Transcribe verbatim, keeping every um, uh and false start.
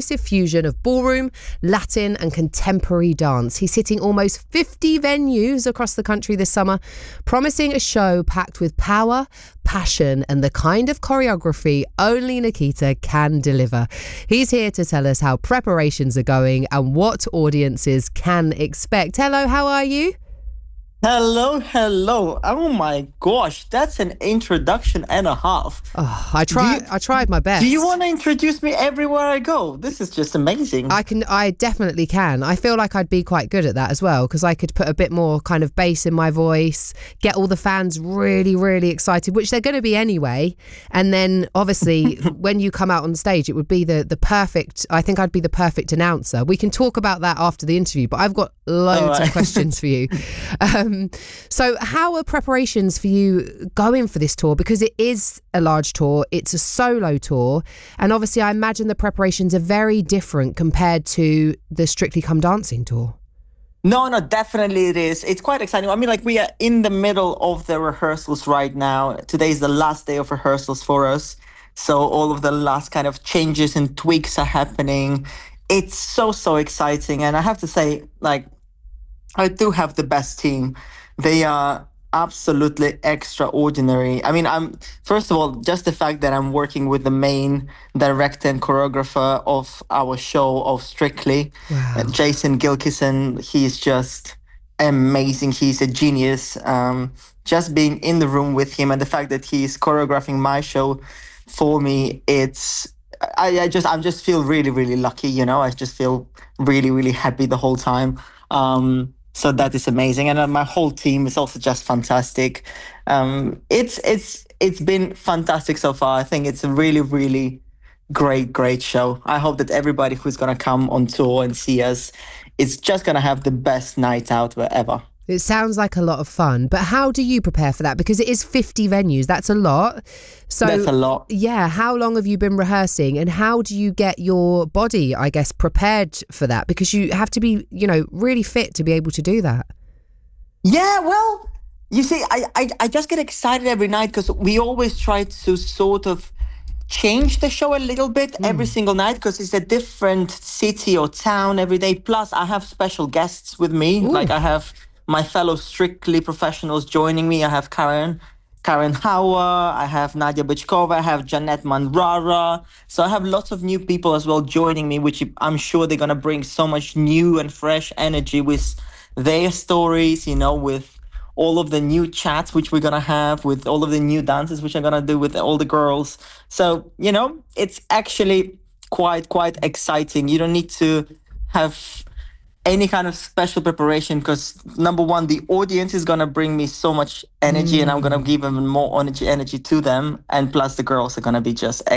explosive fusion of ballroom, Latin and contemporary dance. He's hitting almost fifty venues across the country this summer, promising a show packed with power, passion and the kind of choreography only Nikita can deliver. He's here to tell us how preparations are going and what audiences can expect. Hello, how are you? Hello, hello. Oh my gosh, that's an introduction and a half. Oh, I tried. I tried my best. Do you want to introduce me everywhere I go? This is just amazing. I can. I definitely can. I feel like I'd be quite good at that as well because I could put a bit more kind of bass in my voice, get all the fans really, really excited, which they're going to be anyway. And then obviously when you come out on stage, it would be the the perfect. I think I'd be the perfect announcer. We can talk about that after the interview, but I've got loads right. of questions for you. Um, so how are preparations for you going for this tour? Because it is a large tour, it's a solo tour, and obviously I imagine the preparations are very different compared to the Strictly Come Dancing tour. No, no, definitely it is. It's quite exciting. I mean, like we are in the middle of the rehearsals right now. Today is the last day of rehearsals for us. So all of the last kind of changes and tweaks are happening. It's so, so exciting. And I have to say, like, I do have the best team. They are absolutely extraordinary. I mean, I'm first of all, just the fact that I'm working with the main director and choreographer of our show of Strictly, Wow. uh, Jason Gilkison. He's just amazing. He's a genius. Um, just being in the room with him and the fact that he's choreographing my show for me, it's I, I just I just feel really, really lucky. You know, I just feel really, really happy the whole time. Um, So that is amazing, and uh, my whole team is also just fantastic. Um, it's it's it's been fantastic so far. I think it's a really really great great show. I hope that everybody who's gonna come on tour and see us is just gonna have the best night out ever. It sounds like a lot of fun, but how do you prepare for that? Because it is fifty venues. That's a lot. So That's a lot. Yeah. How long have you been rehearsing and how do you get your body, I guess, prepared for that? Because you have to be, you know, really fit to be able to do that. Yeah, well, you see, I, I, I just get excited every night because we always try to sort of change the show a little bit mm. every single night because it's a different city or town every day. Plus, I have special guests with me. Ooh. Like I have my fellow Strictly professionals joining me. I have Karen, Karen Hauer, I have Nadia Bychkova, I have Janette Manrara. So I have lots of new people as well joining me, which I'm sure they're going to bring so much new and fresh energy with their stories, you know, with all of the new chats, which we're going to have, with all of the new dances, which I'm going to do with all the girls. So, you know, it's actually quite, quite exciting. You don't need to have any kind of special preparation because number one, the audience is going to bring me so much energy mm. and I'm going to give them more energy energy to them. And plus the girls are going to be just